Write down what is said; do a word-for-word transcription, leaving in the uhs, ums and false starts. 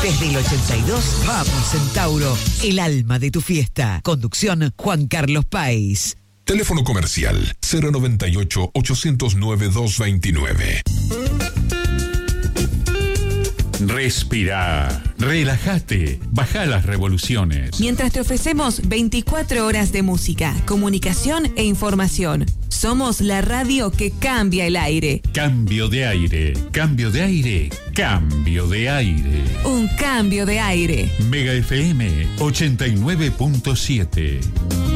Desde el ochenta y dos, vamos Centauro, el alma de tu fiesta. Conducción, Juan Carlos Páez. Teléfono comercial cero noventa y ocho, ochocientos nueve, doscientos veintinueve. Respira, relájate, baja las revoluciones. Mientras te ofrecemos veinticuatro horas de música, comunicación e información. Somos la radio que cambia el aire. Cambio de aire, cambio de aire, cambio de aire. Un cambio de aire. Mega F M ochenta y nueve punto siete.